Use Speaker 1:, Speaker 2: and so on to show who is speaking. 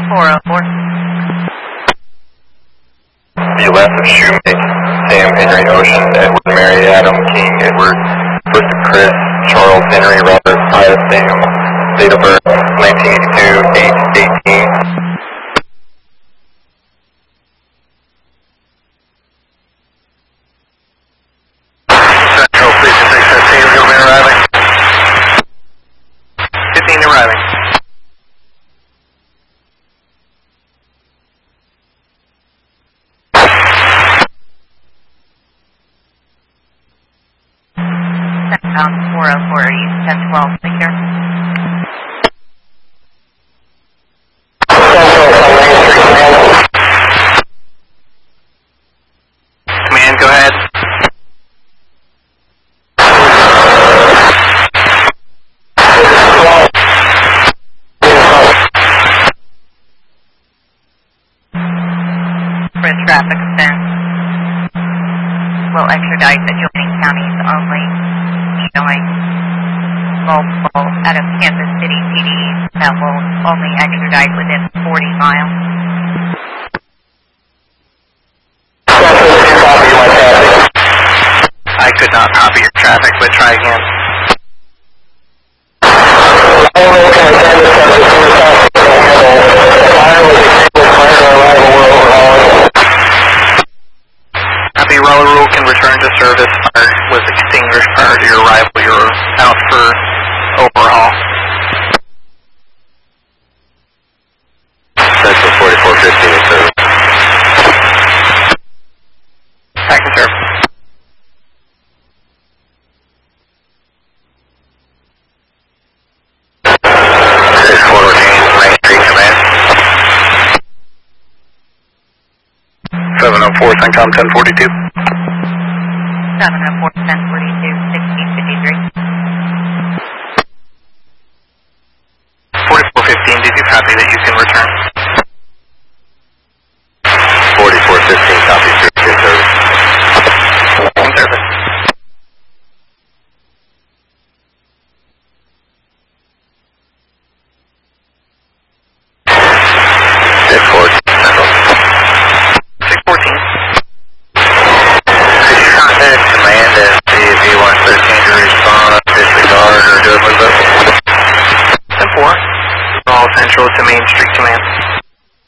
Speaker 1: 404.
Speaker 2: Be left of Shoemake, Sam, Henry, Ocean, Edward, Mary, Adam, King, Edward, Bristol, Chris, Charles, Henry, Robert, Ida, Sam, date of birth, 1982, 8/18. Central, please, 615, you'll be arriving. 15 arriving.
Speaker 1: Southbound 404, East 1012, secure.
Speaker 2: Command, go ahead.
Speaker 1: For traffic offense, will extradite adjoining counties only, showing multiple out of Kansas City PDs that will only extradite within 40 miles.
Speaker 2: I could not copy your traffic, but try again. Copy, roller rule can return to service or was extinguished prior to your arrival. You're out for overhaul. Central 4415 in service. Back in service. Main Street Command. 704 CENTCOM 1042.
Speaker 1: 704, 1042, 1653.
Speaker 2: 4415, did you copy that you can return? 4415, copy through to service. In service. Central to Main Street Command.